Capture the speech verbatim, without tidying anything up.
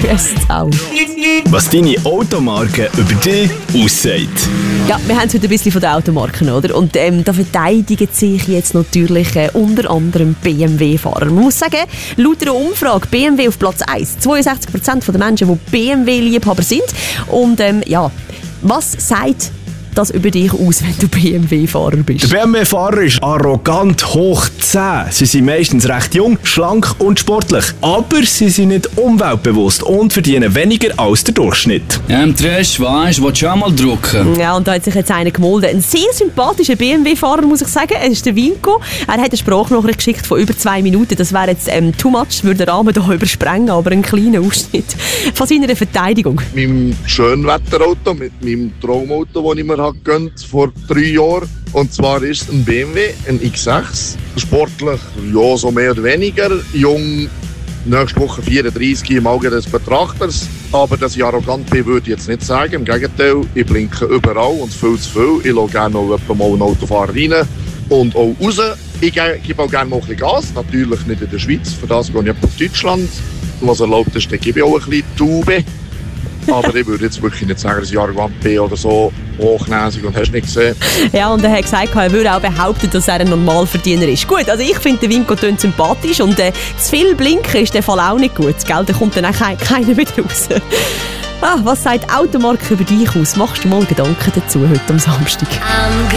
Tschüss zusammen. Was deine Automarke über dich aussagt. Ja, wir haben es heute ein bisschen von den Automarken, oder? Und ähm, da verteidigen sich jetzt natürlich äh, unter anderem B M W-Fahrer. Man muss sagen, laut einer Umfrage B M W auf Platz eins. zweiundsechzig Prozent der Menschen, die B M W-Liebhaber sind. Und ähm, ja, was sagt das über dich aus, wenn du B M W-Fahrer bist? Der B M W-Fahrer ist arrogant hoch zehn. Sie sind meistens recht jung, schlank und sportlich. Aber sie sind nicht umweltbewusst und verdienen weniger als der Durchschnitt. Ja, im Trash, weißt du, willst du auch mal drucken? Ja, und da hat sich jetzt einer gemolden. Ein sehr sympathischer B M W-Fahrer, muss ich sagen. Es ist der Vinko. Er hat eine Sprachnachricht geschickt von über zwei Minuten. Das wäre jetzt ähm, too much, würde den Rahmen hier übersprengen, aber ein kleiner Ausschnitt von seiner Verteidigung. Mit meinem Schönwetterauto, mit meinem Traumauto, das ich mir gönnt vor drei Jahren. Und zwar ist es ein B M W, ein X sechs. Sportlich, ja, so mehr oder weniger. Jung, nächste Woche vierunddreißig im Auge des Betrachters. Aber dass ich arrogant bin, würde ich jetzt nicht sagen. Im Gegenteil, ich blinke überall und viel zu viel. Ich schaue gerne noch mal einen Autofahrer rein und auch raus. Ich gebe auch gerne mal ein bisschen Gas. Natürlich nicht in der Schweiz, für das gehe ich auf Deutschland. Was erlaubt ist, dann gebe ich auch ein bisschen Tube. Aber ich würde jetzt wirklich nicht sagen, dass ich arrogant bin oder so hochnäsig und hast nicht gesehen. Ja, und er hat gesagt, er würde auch behaupten, dass er ein Normalverdiener ist. Gut, also ich finde, der Vinko tönt sympathisch und äh, zu viel Blinken ist der Fall auch nicht gut. Gell? Da kommt dann auch kein, keiner wieder raus. Ah, was sagt Automarke über dich aus? Machst du mal Gedanken dazu heute am Samstag?